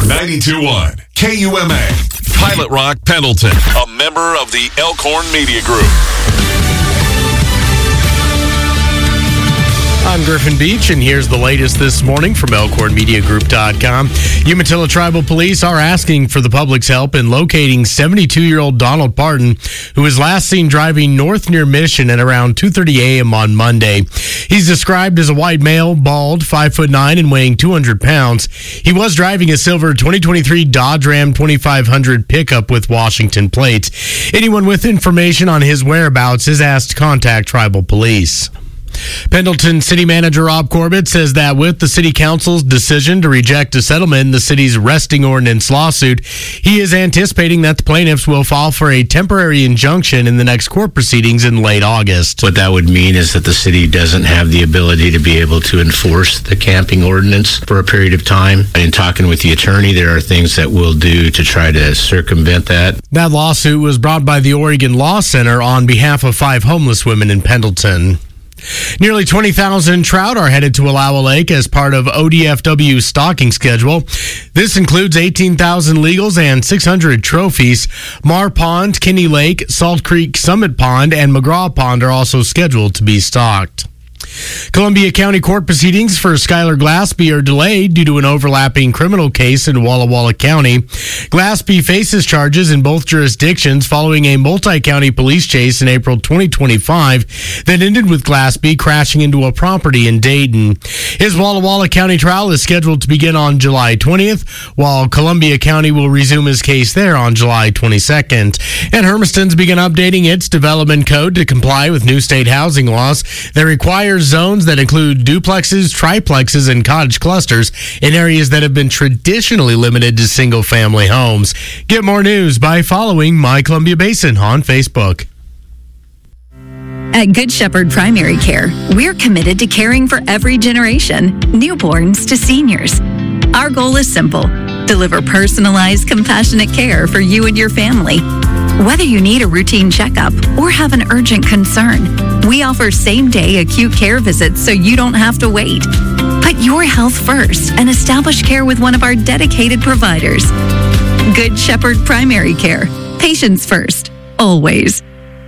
92.1 KUMA, Pilot Rock, Pendleton, a member of the Elkhorn Media Group. I'm Griffin Beach, and here's the latest this morning from ElkhornMediaGroup.com. Umatilla Tribal Police are asking for the public's help in locating 72-year-old Donald Parton, who was last seen driving north near Mission at around 2:30 a.m. on Monday. He's described as a white male, bald, 5'9", and weighing 200 pounds. He was driving a silver 2023 Dodge Ram 2500 pickup with Washington plates. Anyone with information on his whereabouts is asked to contact Tribal Police. Pendleton City Manager Rob Corbett says that with the City Council's decision to reject a settlement in the city's resting ordinance lawsuit, he is anticipating that the plaintiffs will file for a temporary injunction in the next court proceedings in late August. What that would mean is that the city doesn't have the ability to be able to enforce the camping ordinance for a period of time. In talking with the attorney, there are things that we'll do to try to circumvent that. That lawsuit was brought by the Oregon Law Center on behalf of 5 homeless women in Pendleton. Nearly 20,000 trout are headed to Alawa Lake as part of ODFW's stocking schedule. This includes 18,000 legals and 600 trophies. Mar Pond, Kinney Lake, Salt Creek Summit Pond, and McGraw Pond are also scheduled to be stocked. Columbia County court proceedings for Skylar Glaspie are delayed due to an overlapping criminal case in Walla Walla County. Glaspie faces charges in both jurisdictions following a multi-county police chase in April 2025 that ended with Glaspie crashing into a property in Dayton. His Walla Walla County trial is scheduled to begin on July 20th, while Columbia County will resume his case there on July 22nd. And Hermiston's begun updating its development code to comply with new state housing laws that require zones that include duplexes, triplexes, and cottage clusters in areas that have been traditionally limited to single-family homes. Get more news by following My Columbia Basin on Facebook. At Good Shepherd Primary Care, we're committed to caring for every generation, newborns to seniors. Our goal is simple: deliver personalized, compassionate care for you and your family. Whether you need a routine checkup or have an urgent concern, we offer same-day acute care visits so you don't have to wait. Put your health first and establish care with one of our dedicated providers. Good Shepherd Primary Care. Patients first, always.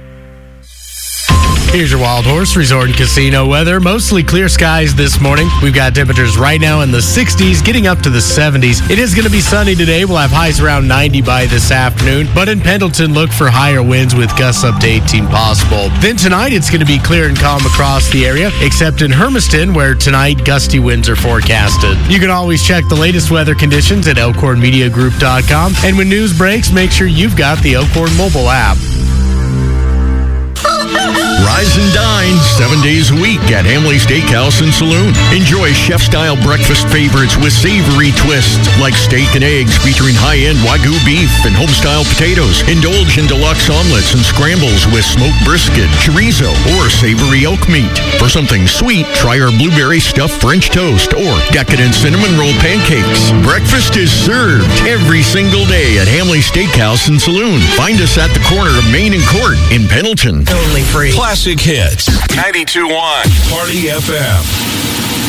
Here's your Wild Horse Resort and Casino weather. Mostly clear skies this morning. We've got temperatures right now in the 60s, getting up to the 70s. It is going to be sunny today. We'll have highs around 90 by this afternoon. But in Pendleton, look for higher winds with gusts up to 18 possible. Then tonight, it's going to be clear and calm across the area, except in Hermiston, where tonight gusty winds are forecasted. You can always check the latest weather conditions at ElkhornMediaGroup.com. And when news breaks, make sure you've got the Elkhorn mobile app. Rise and dine 7 days a week at Hamley Steakhouse and Saloon. Enjoy chef-style breakfast favorites with savory twists like steak and eggs featuring high-end Wagyu beef and home-style potatoes. Indulge in deluxe omelets and scrambles with smoked brisket, chorizo, or savory elk meat. For something sweet, try our blueberry stuffed French toast or decadent cinnamon roll pancakes. Breakfast is served every single day at Hamley Steakhouse and Saloon. Find us at the corner of Main and Court in Pendleton. Totally free. Classic hits. 92.1 Party FM.